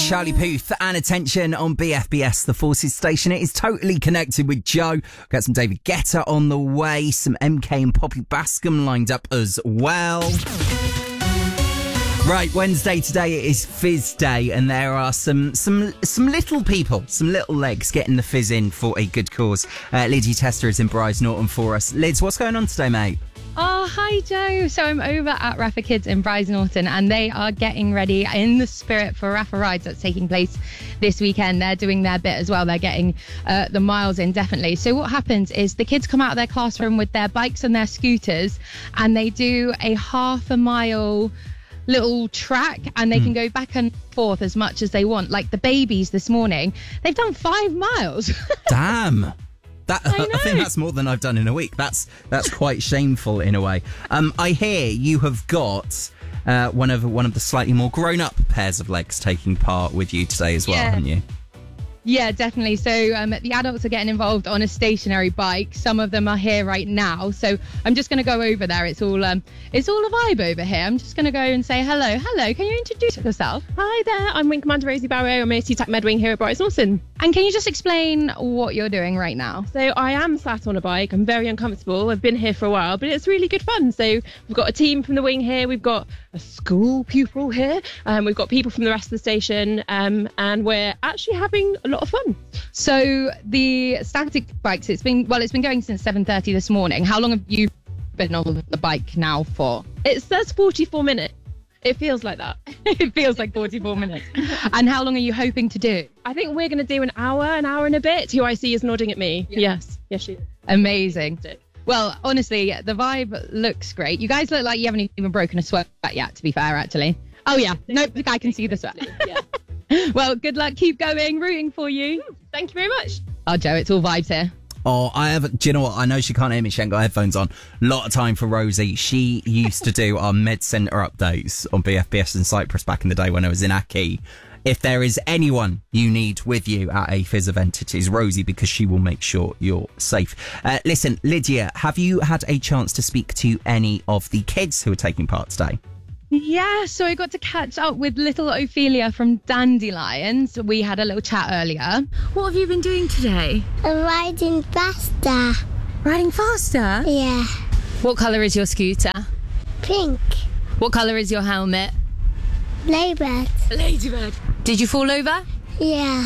Charlie Puth and Attention on BFBS, the Forces station. It is totally connected with Joe. Got some David Guetta on the way, some MK and Poppy Bascom lined up as well. Right, Wednesday today it is Fizz Day, and there are some little people, some little legs getting the fizz in for a good cause. Lydia Tester is in Bryce Norton for us. Lids, what's going on today, mate? Oh, hi, Joe. So I'm over at Rafa Kids in Bryce Norton, and they are getting ready in the spirit for Rafa Rides that's taking place this weekend. They're doing their bit as well. They're getting the miles in, definitely. So what happens is the kids come out of their classroom with their bikes and their scooters, and they do a half a mile little track, and they can go back and forth as much as they want. Like the babies this morning, they've done 5 miles. Damn. I think that's more than I've done in a week. That's quite shameful in a way. I hear you have got one of the slightly more grown-up pairs of legs taking part with you today as well, haven't you? Yeah, definitely. So the adults are getting involved on a stationary bike. Some of them are here right now. So I'm just going to go over there. It's all a vibe over here. I'm just going to go and say hello. Hello, can you introduce yourself? Hi there, I'm Wing Commander Rosie Barrow. I'm AT TAC Medwing here at Bryce Norton. And can you just explain what you're doing right now? So I am sat on a bike. I'm very uncomfortable. I've been here for a while, but it's really good fun. So we've got a team from the wing here. We've got a school pupil here. We've got people from the rest of the station. And we're actually having a lot of fun. So the static bikes, it's been going since 7:30 this morning. How long have you been on the bike now for? It says 44 minutes. It feels like that. It feels like 44 minutes. And how long are you hoping to do? I think we're going to do an hour and a bit. Who I see is nodding at me. Yeah. Yes, she is. Amazing. Well, honestly, the vibe looks great. You guys look like you haven't even broken a sweat yet, to be fair, actually. Oh, yeah. Nope, I can see the sweat. Yeah. Well, good luck. Keep going. Rooting for you. Thank you very much. Oh, Joe, it's all vibes here. Oh, do you know what? I know she can't hear me. She ain't got headphones on. A lot of time for Rosie. She used to do our Med Centre updates on BFBS in Cyprus back in the day when I was in Aki. If there is anyone you need with you at a Fizz event, it is Rosie, because she will make sure you're safe. Listen, Lydia, have you had a chance to speak to any of the kids who are taking part today? Yeah, so I got to catch up with little Ophelia from Dandelions. We had a little chat earlier. What have you been doing today? I'm riding faster. Riding faster? Yeah. What colour is your scooter? Pink. What colour is your helmet? Ladybird. Ladybird. Did you fall over? Yeah.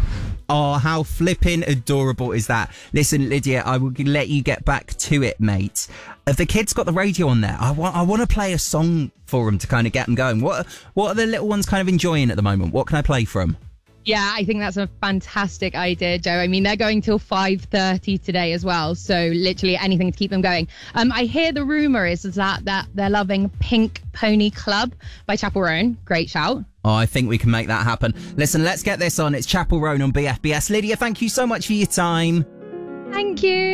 Oh, how flipping adorable is that? Listen, Lydia, I will let you get back to it, mate. Have the kids got the radio on there? I want to play a song for them to kind of get them going. What are the little ones kind of enjoying at the moment? What can I play for them? Yeah, I think that's a fantastic idea, Joe. I mean, they're going till 5:30 today as well, so literally anything to keep them going. I hear the rumour is that they're loving Pink Pony Club by Chapel Roan. Great shout. Oh, I think we can make that happen. Listen, let's get this on. It's Chapel Roan on BFBS. Lydia, thank you so much for your time. Thank you.